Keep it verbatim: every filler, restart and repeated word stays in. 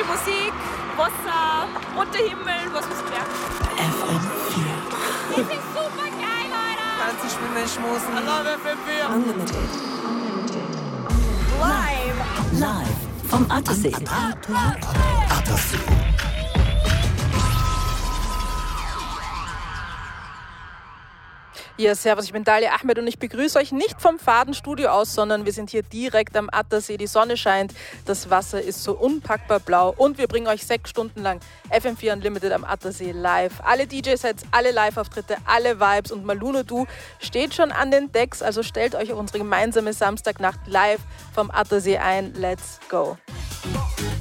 Musik, Wasser, roter Himmel, was muss mehr? F M vier. Das ist super geil, Leute! Tanzen, schwimmen, schmusen. I love F M vier. Unlimited. Live! Live vom Attersee. Attersee. Ja, servus, ich bin Dalia Ahmed und ich begrüße euch nicht vom Fadenstudio aus, sondern wir sind hier direkt am Attersee. Die Sonne scheint, das Wasser ist so unpackbar blau und wir bringen euch sechs Stunden lang F M vier Unlimited am Attersee live. Alle D J-Sets, alle Live-Auftritte, alle Vibes und Maluno Du steht schon an den Decks, also stellt euch auf unsere gemeinsame Samstagnacht live vom Attersee ein. Let's go!